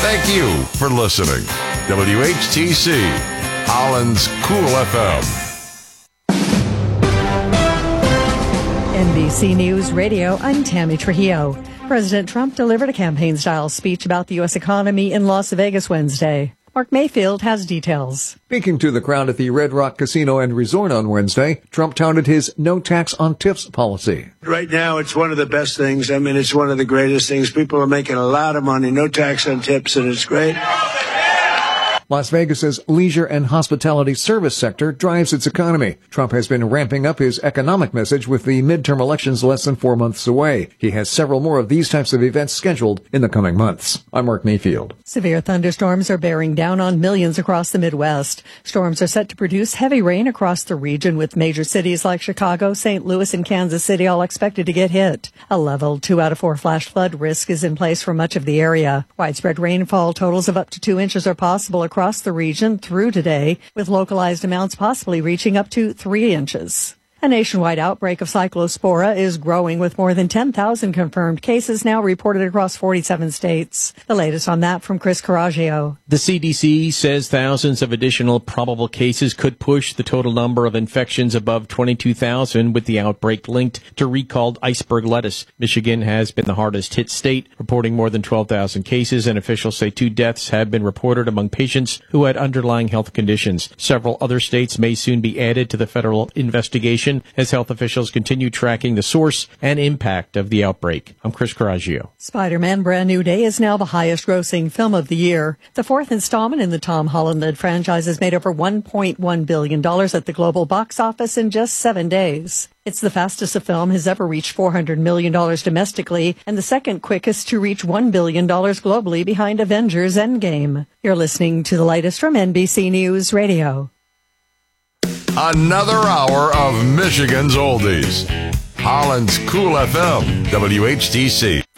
Thank you for listening. WHTC, Holland's Cool FM. NBC News Radio, I'm Tammy Trujillo. President Trump delivered a campaign-style speech about the U.S. economy in Las Vegas Wednesday. Mark Mayfield has details. Speaking to the crowd at the Red Rock Casino and Resort on Wednesday, Trump touted his no tax on tips policy. Right now, it's one of the best things. I mean, it's one of the greatest things. People are making a lot of money, no tax on tips, and it's great. Las Vegas's leisure and hospitality service sector drives its economy. Trump has been ramping up his economic message with the midterm elections less than 4 months away. He has several more of these types of events scheduled in the coming months. I'm Mark Mayfield. Severe thunderstorms are bearing down on millions across the Midwest. Storms are set to produce heavy rain across the region, with major cities like Chicago, St. Louis, and Kansas City all expected to get hit. A level 2 out of 4 flash flood risk is in place for much of the area. Widespread rainfall totals of up to 2 inches are possible across the region through today, with localized amounts possibly reaching up to 3 inches. A nationwide outbreak of cyclospora is growing, with more than 10,000 confirmed cases now reported across 47 states. The latest on that from Chris Coraggio. The CDC says thousands of additional probable cases could push the total number of infections above 22,000, with the outbreak linked to recalled iceberg lettuce. Michigan has been the hardest hit state, reporting more than 12,000 cases, and officials say 2 deaths have been reported among patients who had underlying health conditions. Several other states may soon be added to the federal investigation as health officials continue tracking the source and impact of the outbreak. I'm Chris Coraggio. Spider-Man Brand New Day is now the highest-grossing film of the year. The 4th installment in the Tom Holland-led franchise has made over $1.1 billion at the global box office in just 7 days. It's the fastest a film has ever reached $400 million domestically, and the second quickest to reach $1 billion globally, behind Avengers Endgame. You're listening to the latest from NBC News Radio. Another hour of Michigan's oldies. Holland's Cool FM, WHTC.